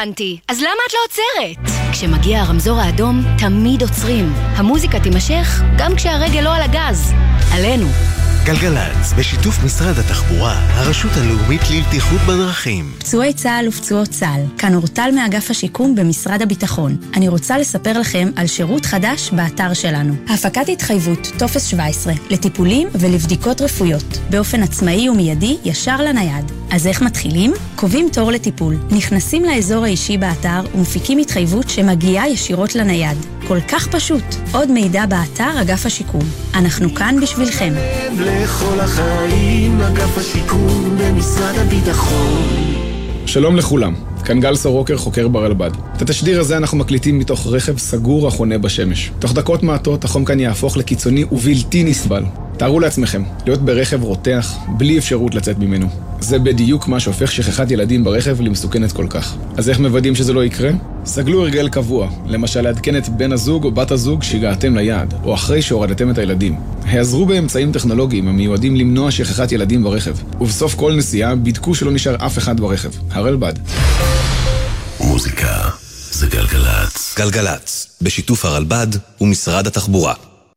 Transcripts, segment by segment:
הבנתי. אז למה את לא עוצרת? כשמגיע הרמזור האדום, תמיד עוצרים. המוזיקה תימשך גם כשהרגל לא על הגז. עלינו. גלגלץ, בשיתוף משרד התחבורה, הרשות הלאומית לבטיחות בדרכים. פצועי צה"ל ופצועות צה"ל, כאן אורטל מאגף השיקום במשרד הביטחון. אני רוצה לספר לכם על שירות חדש באתר שלנו. הפקת התחייבות, טופס 17, לטיפולים ולבדיקות רפואיות, באופן עצמאי ומיידי ישר לנייד. אז איך מתחילים? קובעים תור לטיפול, נכנסים לאזור האישי באתר ומפיקים התחייבות שמגיעה ישירות לנייד. כל כך פשוט. עוד מידע באתר אגף השיקום. אנחנו כאן בשבילכם. לכל החיים, אגף השיקום במשרד הביטחון. שלום לכולם, כאן גל סורוקר, חוקר ברלב"ד. את התשדיר הזה אנחנו מקליטים מתוך רכב סגור החונה בשמש. תוך דקות מעטות החום כאן יהפוך לקיצוני ובלתי נסבל. תארו לעצמכם, להיות ברכב רותח, בלי אפשרות לצאת ממנו. זה בדיוק מה שהופך שכחת ילדים ברכב למסוכנת כל כך. אז איך מוודאים שזה לא יקרה? סגלו הרגל קבוע, למשל לעדכן את בן הזוג או בת הזוג שהגעתם ליעד, או אחרי שהורדתם את הילדים. העזרו באמצעים טכנולוגיים המיועדים למנוע שכחת ילדים ברכב. ובסוף כל נסיעה בדקו שלא נשאר אף אחד ברכב. הרלב"ד. מוזיקה זה גלגלץ. גלגלץ, בשיתוף הרלב"ד ומשרד התחבורה.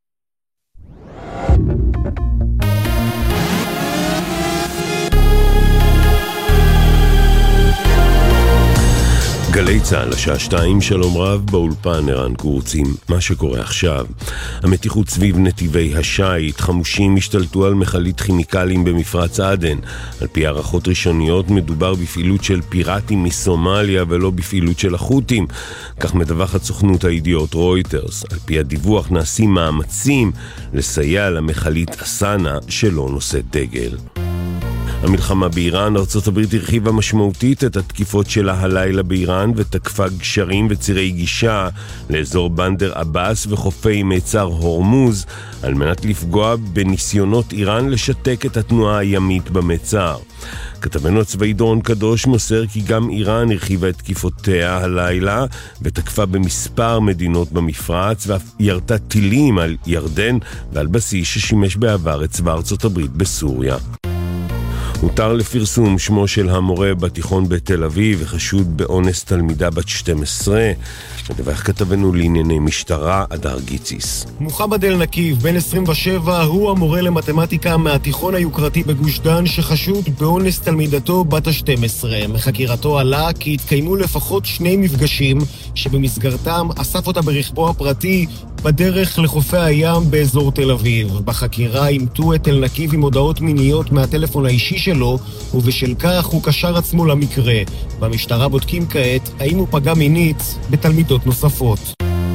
גלי צהל, השעה 2, שלום רב, באולפן ערן קורצים. מה שקורה עכשיו, המתיחות סביב נתיבי השייט, חמושים השתלטו על מכלית כימיקלים במפרץ עדן. על פי הערכות ראשוניות מדובר בפעילות של פיראטים מסומליה ולא בפעילות של החות'ים. כך מדווחת סוכנות הידיעות רויטרס. על פי הדיווח נעשים מאמצים לסייע למכלית אסנה שלא נושאת דגל. המלחמה באיראן, ארצות הברית הרחיבה משמעותית את התקיפות שלה הלילה באיראן ותקפה גשרים וצירי גישה לאזור בנדר אבאס וחופי מיצר הורמוז על מנת לפגוע בניסיונות איראן לשתק את התנועה הימית במיצר. כתבנו הצבאי דורון קדוש מוסר כי גם איראן הרחיבה את תקיפותיה הלילה ותקפה במספר מדינות במפרץ ואף ירתה טילים על ירדן ועל בסיס ששימש בעבר את צבא ארצות הברית בסוריה. הותר לפרסום שמו של המורה בתיכון בתל אביב וחשוד באונס תלמידה בת 12. מדווח כתבנו לענייני משטרה אדר גיציס. מוחמד אל נקיב, בן 27, הוא המורה למתמטיקה מהתיכון היוקרתי בגוש דן שחשוד באונס תלמידתו בת ה-12. מחקירתו עלה כי התקיימו לפחות 2 מפגשים שבמסגרתם אסף אותה ברכבו הפרטי בדרך לחופי הים באזור תל אביב. בחקירה אימתו את אל נקיב עם הודעות מיניות מהטלפון האישי שלו, ובשל כך הוא קשר עצמו למקרה. במשטרה בודקים כעת האם הוא פגע מינית בתלמידות נוספות.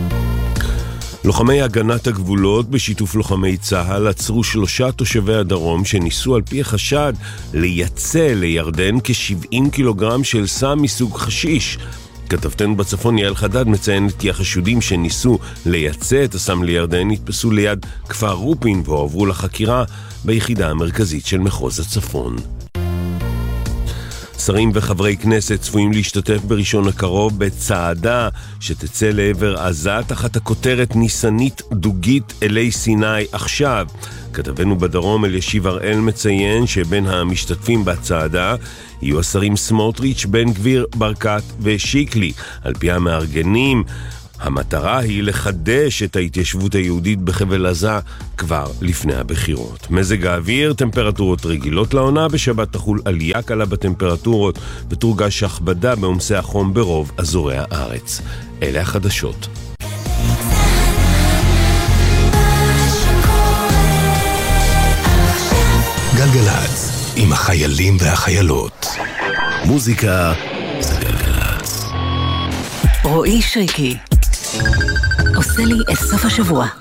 לוחמי הגנת הגבולות בשיתוף לוחמי צה"ל עצרו 3 תושבי הדרום שניסו על פי החשד לייצא לירדן כ-70 קילוגרם של סם מסוג חשיש. כתבתנו בצפון יעל חדד מציינת כי החשודים שניסו לייצא את הסם לירדן נתפסו ליד כפר רופין והועברו לחקירה ביחידה המרכזית של מחוז הצפון. שרים וחברי כנסת צפויים להשתתף בראשון הקרוב בצעדה שתצא לעבר עזה תחת הכותרת ניסנית דוגית אלי סיני עכשיו. כתבנו בדרום אלישיב הראל מציין שבין המשתתפים בצעדה יהיו השרים סמוטריץ', בן גביר, ברקת ושיקלי. על פי המארגנים, המטרה היא לחדש את ההתיישבות היהודית בחבל עזה כבר לפני הבחירות. מזג האוויר, טמפרטורות רגילות לעונה, בשבת תחול עלייה קלה בטמפרטורות ותורגש הכבדה בעומסי החום ברוב אזורי הארץ. אלה החדשות. גלגלץ, עם החיילים והחיילות. מוזיקה זה גלגלץ. רועי שריקי עושה לי את סוף השבוע.